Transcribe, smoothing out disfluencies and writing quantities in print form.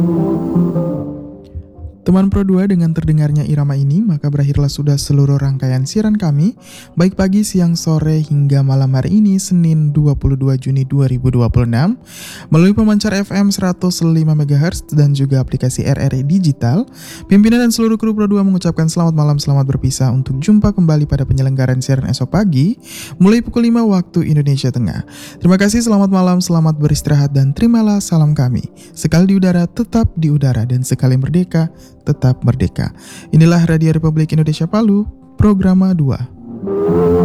Teman Pro 2, dengan terdengarnya irama ini, maka berakhirlah sudah seluruh rangkaian siaran kami, baik pagi, siang, sore, hingga malam hari ini, Senin 22 Juni 2026, melalui pemancar FM 105 MHz dan juga aplikasi RRI Digital. Pimpinan dan seluruh kru Pro 2 mengucapkan selamat malam, selamat berpisah untuk jumpa kembali pada penyelenggaraan siaran esok pagi, mulai pukul 5 waktu Indonesia Tengah. Terima kasih, selamat malam, selamat beristirahat, dan terimalah salam kami. Sekali di udara, tetap di udara, dan sekali merdeka, tetap merdeka. Inilah Radio Republik Indonesia Palu, Programa 2.